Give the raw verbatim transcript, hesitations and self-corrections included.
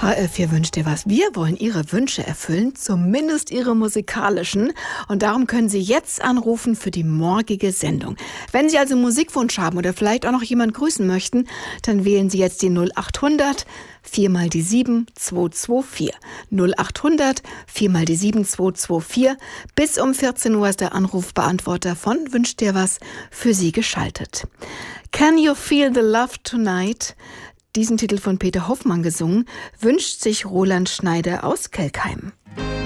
H R vier wünscht dir was. Wir wollen Ihre Wünsche erfüllen, zumindest Ihre musikalischen. Und darum können Sie jetzt anrufen für die morgige Sendung. Wenn Sie also einen Musikwunsch haben oder vielleicht auch noch jemand grüßen möchten, dann wählen Sie jetzt die null acht hundert vier mal die sieben zwei zwei vier. null acht hundert vier mal die sieben zwei zwei vier. Bis um vierzehn Uhr ist der Anrufbeantworter von Wünscht dir was für Sie geschaltet. Can You Feel the Love Tonight? Diesen Titel von Peter Hoffmann gesungen, wünscht sich Roland Schneider aus Kelkheim.